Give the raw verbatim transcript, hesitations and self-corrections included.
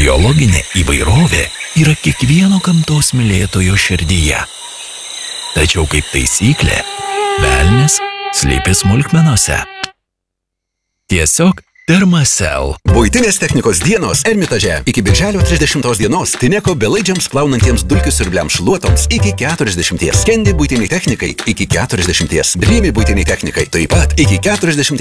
Biologinė įvairovė yra kiekvieno gamtos mylėtojo širdyje. Tačiau kaip taisyklė, velnias slypi smulkmenose. Tiesiog Thermacell. Buitinės technikos dienos Ermitaže. Iki birželio trisdešimtos dienos Tineko belaidžiams plaunantiems dulkių siurbliams šluotoms iki keturiasdešimties. Kendi buitiniai technikai iki keturiasdešimties. Dreamy buitiniai technikai taip pat iki keturiasdešimties.